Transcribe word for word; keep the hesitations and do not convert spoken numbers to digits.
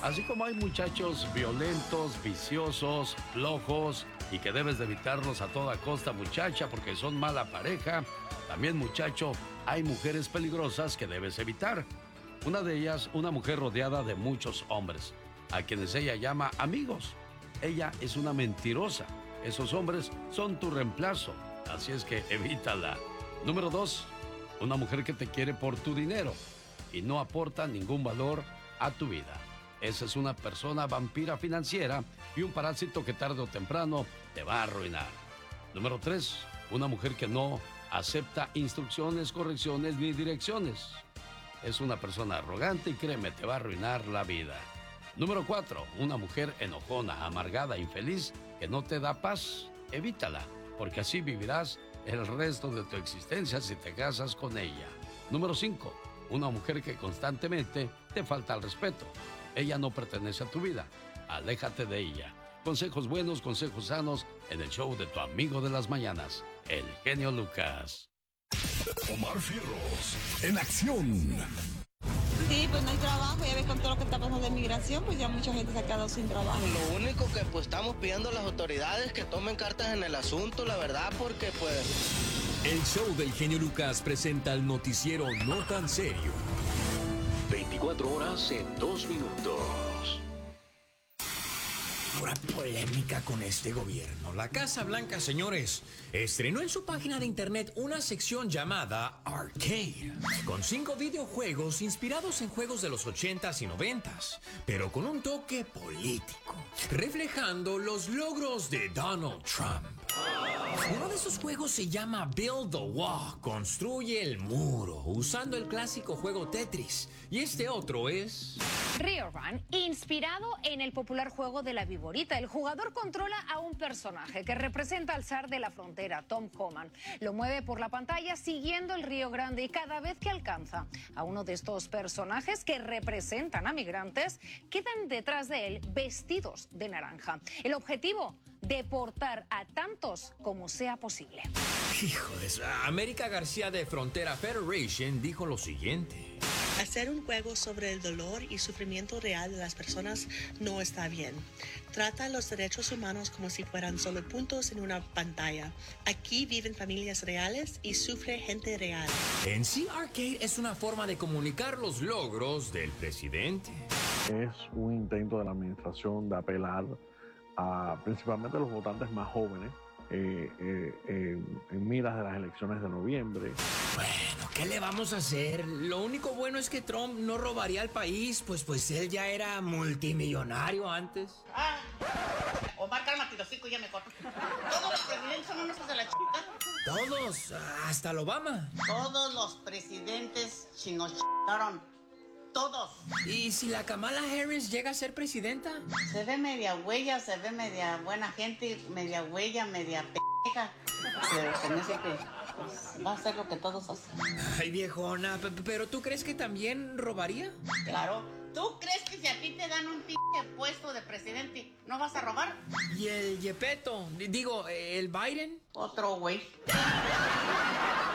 Así como hay muchachos violentos, viciosos, flojos y que debes de evitarlos a toda costa, muchacha, porque son mala pareja, también, muchacho, hay mujeres peligrosas que debes evitar. Una de ellas, una mujer rodeada de muchos hombres, a quienes ella llama amigos. Ella es una mentirosa. Esos hombres son tu reemplazo, así es que evítala. Número dos, una mujer que te quiere por tu dinero y no aporta ningún valor a tu vida. Esa es una persona vampira financiera y un parásito que tarde o temprano te va a arruinar. Número tres, una mujer que no acepta instrucciones, correcciones ni direcciones. Es una persona arrogante y créeme, te va a arruinar la vida. Número cuatro, una mujer enojona, amargada, infeliz, que no te da paz. Evítala, porque así vivirás el resto de tu existencia si te casas con ella. Número cinco, una mujer que constantemente te falta el respeto. Ella no pertenece a tu vida. Aléjate de ella. Consejos buenos, consejos sanos en el show de tu amigo de las mañanas, el genio Lucas. Omar Fierros, en acción. Sí, pues no hay trabajo, ya ves con todo lo que está pasando de migración, pues ya mucha gente se ha quedado sin trabajo. Lo único que pues estamos pidiendo a las autoridades que tomen cartas en el asunto, la verdad, porque pues... El show del genio Lucas presenta el noticiero No Tan Serio. veinticuatro horas en dos minutos. Pura polémica con este gobierno. La Casa Blanca, señores, estrenó en su página de internet una sección llamada Arcade, con cinco videojuegos inspirados en juegos de los ochentas y noventas, pero con un toque político, reflejando los logros de Donald Trump. Uno de esos juegos se llama Build the Wall, construye el muro, usando el clásico juego Tetris. Y este otro es... Rio Run, inspirado en el popular juego de la viborita. El jugador controla a un personaje que representa al zar de la frontera, Tom Coman. Lo mueve por la pantalla siguiendo el Río Grande y cada vez que alcanza a uno de estos personajes que representan a migrantes, quedan detrás de él vestidos de naranja. El objetivo, deportar a tantos como sea posible. Hijo de eso. América García de Frontera Federation dijo lo siguiente. Hacer un juego sobre el dolor y sufrimiento real de las personas no está bien. Trata los derechos humanos como si fueran solo puntos en una pantalla. Aquí viven familias reales y sufre gente real. En sí, Arcade es una forma de comunicar los logros del presidente. Es un intento de la administración de apelar a principalmente a los votantes más jóvenes eh, eh, eh, en miras de las elecciones de noviembre. Bueno, ¿qué le vamos a hacer? Lo único bueno es que Trump no robaría al país, pues, pues él ya era multimillonario antes. Ah, Omar, cálmate, los cinco ya me corto. Todos los presidentes son unos hijos de la chica. Todos, hasta el Obama. Todos los presidentes chinos chicaron. Todos. ¿Y si la Kamala Harris llega a ser presidenta? Se ve media huella, se ve media buena gente, media huella, media p***ja. Pero se me hace que pues, va a hacer lo que todos hacen. Ay, viejona, ¿pero tú crees que también robaría? Claro. ¿Tú crees que si a ti te dan un p*** puesto de presidente, no vas a robar? ¿Y el Yepeto? Digo, ¿el Biden? Otro güey.